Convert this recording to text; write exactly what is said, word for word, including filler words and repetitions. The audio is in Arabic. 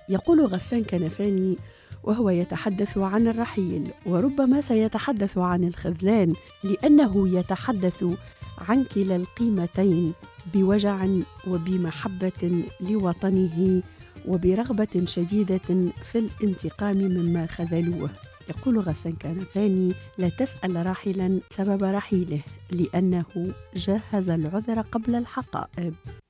يقول غسان كنفاني وهو يتحدث عن الرحيل، وربما سيتحدث عن الخذلان، لأنه يتحدث عن كلا القيمتين بوجع وبمحبة لوطنه وبرغبة شديدة في الانتقام مما خذلوه. يقول غسان كنفاني: لا تسأل راحلا سبب رحيله، لأنه جهز العذر قبل الحقائب.